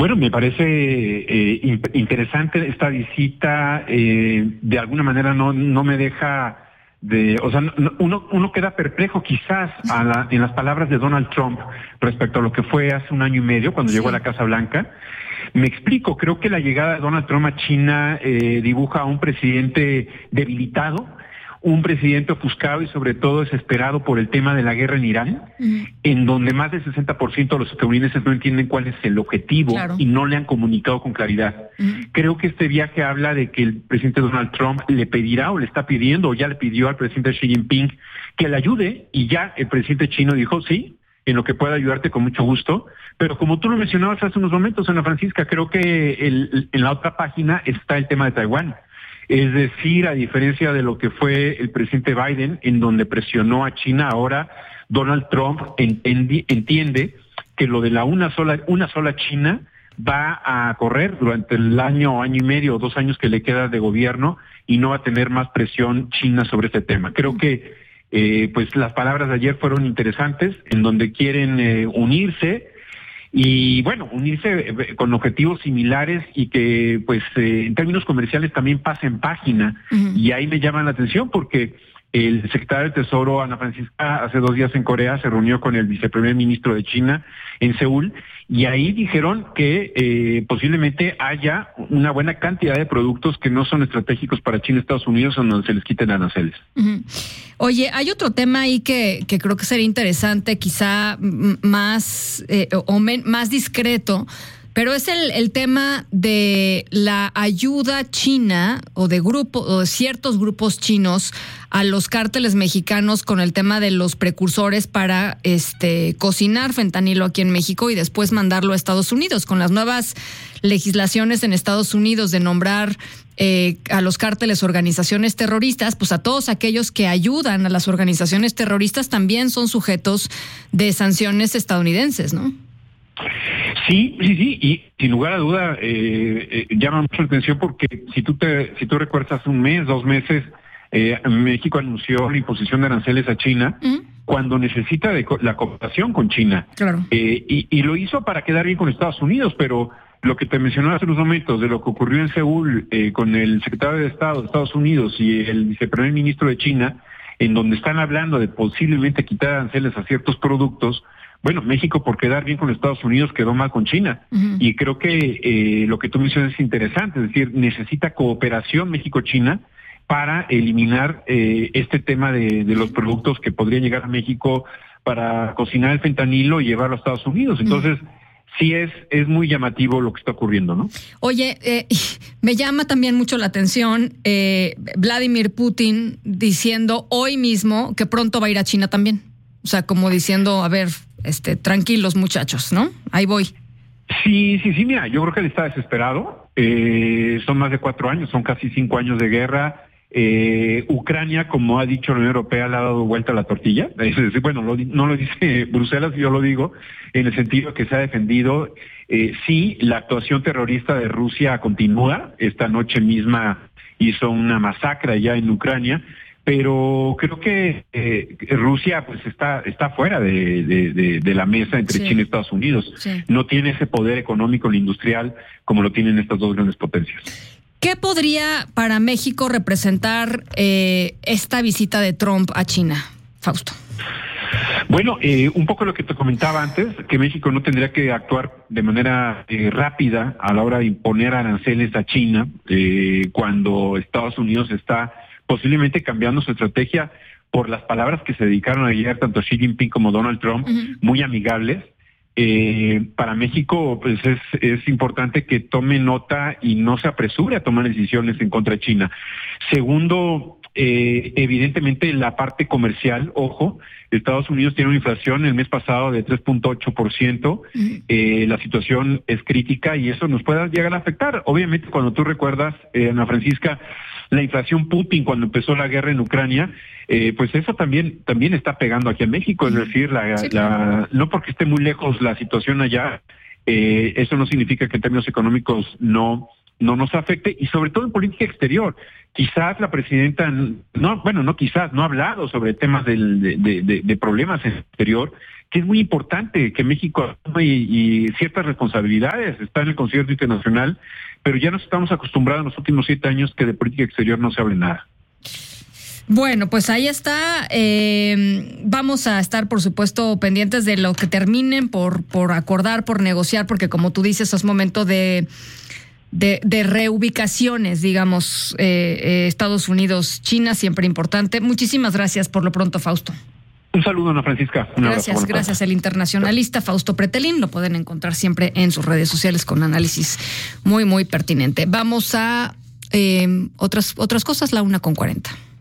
Bueno, me parece interesante esta visita. De alguna manera no me deja o sea, uno queda perplejo quizás en las palabras de Donald Trump respecto a lo que fue hace un año y medio cuando llegó a la Casa Blanca. Me explico, creo que la llegada de Donald Trump a China dibuja a un presidente debilitado, un presidente ofuscado y sobre todo desesperado por el tema de la guerra en Irán, en donde más del 60% de los estadounidenses no entienden cuál es el objetivo y no le han comunicado con claridad. Creo que este viaje habla de que el presidente Donald Trump le pedirá o le está pidiendo o ya le pidió al presidente Xi Jinping que le ayude, y ya el presidente chino dijo sí, en lo que pueda ayudarte con mucho gusto. Pero como tú lo mencionabas hace unos momentos, Ana Francisca, creo que en la otra página está el tema de Taiwán. Es decir, a diferencia de lo que fue el presidente Biden, en donde presionó a China, ahora Donald Trump entiende que lo de la una sola China va a correr durante el año y medio o 2 años que le queda de gobierno, y no va a tener más presión China sobre este tema. Creo que pues las palabras de ayer fueron interesantes, en donde quieren unirse. Y bueno, unirse con objetivos similares y que pues en términos comerciales también pasen página. Y ahí me llama la atención porque el secretario del Tesoro, Ana Francisca, hace 2 días en Corea se reunió con el viceprimer ministro de China en Seúl, y ahí dijeron que posiblemente haya una buena cantidad de productos que no son estratégicos para China y Estados Unidos, en donde se les quiten aranceles. Oye, hay otro tema ahí que creo que sería interesante, quizá más más discreto, pero es el tema de la ayuda china o de ciertos grupos chinos a los cárteles mexicanos con el tema de los precursores para cocinar fentanilo aquí en México y después mandarlo a Estados Unidos. Con las nuevas legislaciones en Estados Unidos de nombrar a los cárteles organizaciones terroristas, pues a todos aquellos que ayudan a las organizaciones terroristas también son sujetos de sanciones estadounidenses, ¿no? Sí, y sin lugar a duda llama mucho la atención porque si tú recuerdas, hace un mes, 2 meses, México anunció la imposición de aranceles a China cuando necesita de la cooperación con China. Claro. Y lo hizo para quedar bien con Estados Unidos, pero lo que te mencionaba hace unos momentos de lo que ocurrió en Seúl con el secretario de Estado de Estados Unidos y el viceprimer ministro de China, en donde están hablando de posiblemente quitar aranceles a ciertos productos. Bueno, México, por quedar bien con Estados Unidos, quedó mal con China. Y creo que lo que tú mencionas es interesante, es decir, necesita cooperación México-China para eliminar este tema de los productos que podrían llegar a México para cocinar el fentanilo y llevarlo a Estados Unidos. Entonces, sí es muy llamativo lo que está ocurriendo, ¿no? Oye, me llama también mucho la atención Vladimir Putin diciendo hoy mismo que pronto va a ir a China también. O sea, como diciendo, a ver, tranquilos muchachos, ¿no? Ahí voy. Sí, mira, yo creo que él está desesperado. Son más de 4 años, son casi 5 años de guerra. Ucrania, como ha dicho la Unión Europea, le ha dado vuelta a la tortilla. Es decir, bueno, no lo dice Bruselas, yo lo digo, en el sentido que se ha defendido. Sí, la actuación terrorista de Rusia continúa. Esta noche misma hizo una masacre allá en Ucrania, pero creo que Rusia pues está fuera de la mesa entre China y Estados Unidos. No tiene ese poder económico ni industrial como lo tienen estas dos grandes potencias. ¿Qué podría para México representar esta visita de Trump a China, Fausto? Bueno, un poco lo que te comentaba antes, que México no tendría que actuar de manera rápida a la hora de imponer aranceles a China cuando Estados Unidos está posiblemente cambiando su estrategia por las palabras que se dedicaron ayer tanto Xi Jinping como Donald Trump, muy amigables. Para México pues es importante que tome nota y no se apresure a tomar decisiones en contra de China. Segundo, evidentemente la parte comercial, ojo, Estados Unidos tiene una inflación el mes pasado de 3.8%, la situación es crítica y eso nos puede llegar a afectar. Obviamente cuando tú recuerdas, Ana Francisca, la inflación Putin cuando empezó la guerra en Ucrania, pues eso también está pegando aquí en México, es decir, no porque esté muy lejos la situación allá, eso no significa que en términos económicos no no nos afecte, y sobre todo en política exterior. Quizás la presidenta, no ha hablado sobre temas de problemas en el exterior, que es muy importante que México asume y ciertas responsabilidades. Está en el concierto internacional, pero ya nos estamos acostumbrados en los últimos 7 años que de política exterior no se hable nada. Bueno, pues ahí está. Vamos a estar, por supuesto, pendientes de lo que terminen por acordar, por negociar, porque como tú dices, es momento de reubicaciones, digamos, Estados Unidos, China, siempre importante. Muchísimas gracias por lo pronto, Fausto. Un saludo, Ana Francisca. Gracias. El internacionalista Fausto Pretelín, lo pueden encontrar siempre en sus redes sociales con análisis muy, muy pertinente. Vamos a otras cosas, 1:40.